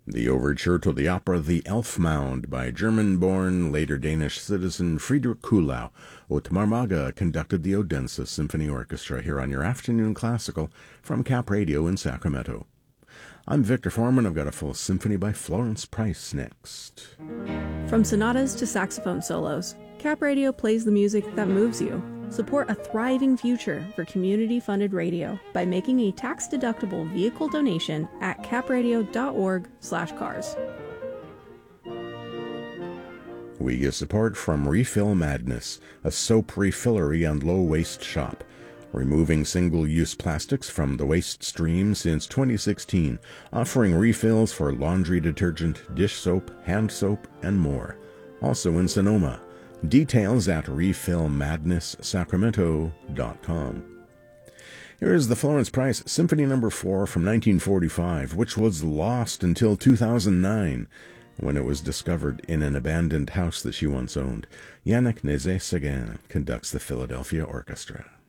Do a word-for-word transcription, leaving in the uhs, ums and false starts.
The overture to the opera The Elfmound by German-born, later Danish citizen Friedrich Kuhlau. Otmar Maga conducted the Odense Symphony Orchestra here on your Afternoon Classical from Cap Radio in Sacramento. I'm Victor Foreman. I've got a full symphony by Florence Price next. From sonatas to saxophone solos, Cap Radio plays the music that moves you. Support a thriving future for community-funded radio by making a tax-deductible vehicle donation at capradio.org slash cars. We get support from Refill Madness, a soap refillery and low-waste shop, removing single-use plastics from the waste stream since twenty sixteen, offering refills for laundry detergent, dish soap, hand soap, and more. Also in Sonoma. Details at refill madness sacramento dot com. Here is the Florence Price Symphony Number four from nineteen forty-five, which was lost until two thousand nine, when it was discovered in an abandoned house that she once owned. Yannick Nézet-Séguin conducts the Philadelphia Orchestra.